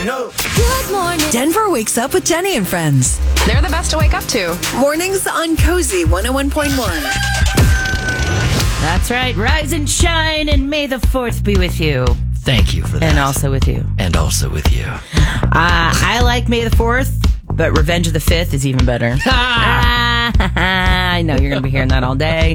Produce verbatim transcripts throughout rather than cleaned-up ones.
Good morning. Denver wakes up with Jenny and friends. They're the best to wake up to. Mornings on Cozy one oh one point one. That's right. Rise and shine, and may the fourth be with you. Thank you for that. And also with you. And also with you. Uh, I like May the fourth, but Revenge of the fifth is even better. I know you're going to be hearing that all day.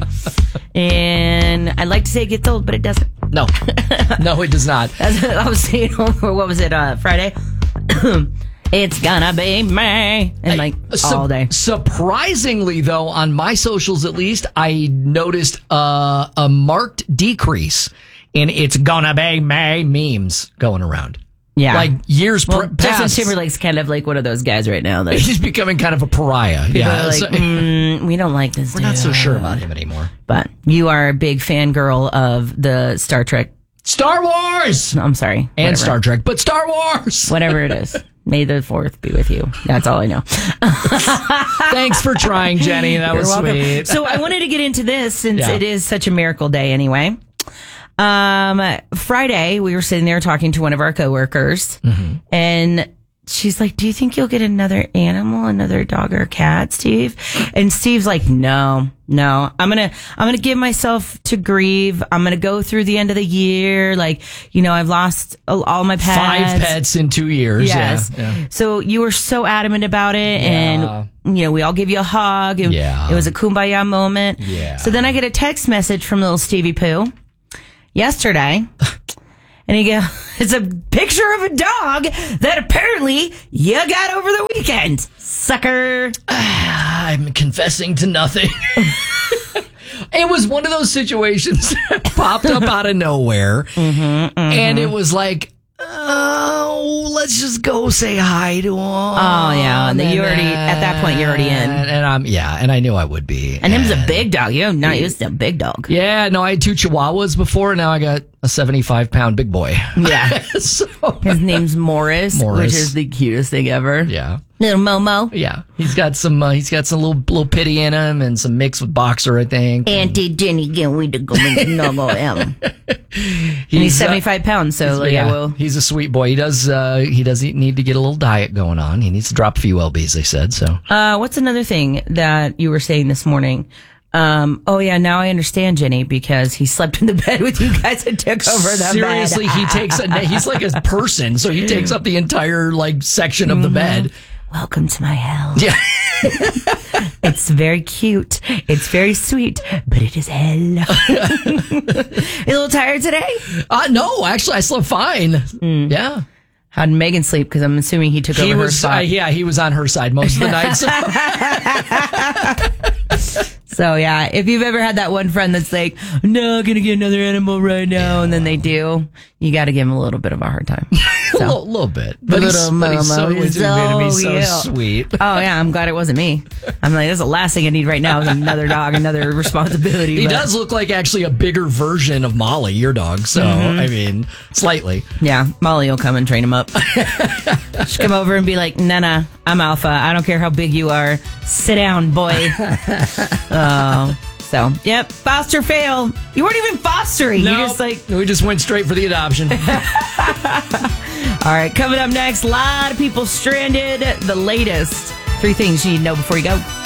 And I'd like to say it gets old, but it doesn't. No. No, it does not. As I was saying, what was it, uh, Friday? It's gonna be May. And like Su- all day. Surprisingly, though, on my socials at least, I noticed uh, a marked decrease in It's Gonna Be May memes going around. Yeah. Like years well, pr- Justin past. Timberlake's kind of like one of those guys right now. That He's becoming kind of a pariah. people Yeah. are like, So- mm, we don't like this we're dude. not so sure about him anymore. But you are a big fangirl of the Star Trek. Star Wars! I'm sorry. And whatever. Star Trek, but Star Wars! Whatever it is. May the fourth be with you. That's all I know. Thanks for trying, Jenny. That You're was welcome. sweet. So I wanted to get into this since Yeah. it is such a miracle day anyway. Um, Friday, we were sitting there talking to one of our coworkers, Mm-hmm. and she's like, "Do you think you'll get another animal, another dog or cat, Steve?" And Steve's like, "No, no. I'm gonna, I'm gonna give myself to grieve. I'm gonna go through the end of the year. Like, you know, I've lost all all my pets. Five pets in two years. Yes. Yeah. yeah. So you were so adamant about it, Yeah. and you know, we all give you a hug. And Yeah. It was a kumbaya moment. Yeah. So then I get a text message from little Stevie Pooh yesterday. And he goes, it's a picture of a dog that apparently you got over the weekend, sucker. I'm confessing to nothing. It was one of those situations that popped up out of nowhere. Mm-hmm, mm-hmm. And it was like, oh, let's just go say hi to him. Oh, yeah. And then you already, at that point, you're already in. And, and I'm, yeah, and I knew I would be. And him's a big dog. You're not used to a big dog. Yeah, no, I had two Chihuahuas before, and now I got a seventy-five pound big boy. Yeah. So, His name's Morris, Morris. which is the cutest thing ever. yeah. Little Momo. Yeah. He's got some, uh, he's got some little, little pity in him and some mix with Boxer, I think. Auntie Jenny, can we go snuggle him? He's, And he's uh, seventy-five pounds, so like, yeah, I will. he's a sweet boy. He does. Uh, he does need to get a little diet going on. He needs to drop a few lbs. They said so. Uh, what's another thing that you were saying this morning? Um, oh yeah, now I understand, Jenny, because he slept in the bed with you guys and took over the Seriously, bed. he takes. A, he's like a person, so he takes up the entire like section of the bed. Welcome to my hell. Yeah. It's very cute. It's very sweet, but it is hell. You a little tired today? Uh, no, actually, I slept fine. Mm. Yeah. How did Megan sleep? Because I'm assuming he took He over her was. spot. Uh, yeah, he was on her side most of the night. So. So yeah, if you've ever had that one friend that's like, no, I'm gonna get another animal right now, Yeah. and then they do, you got to give them a little bit of a hard time. a little, little bit, but Little he's, but he's so, mama, he's so gonna be so cute. sweet. Oh yeah, I'm glad it wasn't me. I'm like, that's the last thing I need right now is another dog, another responsibility. He but- does look like actually a bigger version of Molly, your dog. So Mm-hmm. I mean, slightly. Yeah, Molly will come and train him up. She'll come over and be like, Nana, I'm alpha. I don't care how big you are. Sit down, boy. Oh. So, yep, foster fail. You weren't even fostering. No, You just like, we just went straight for the adoption. all right, coming up next, a lot of people stranded. The latest three things you need to know before you go.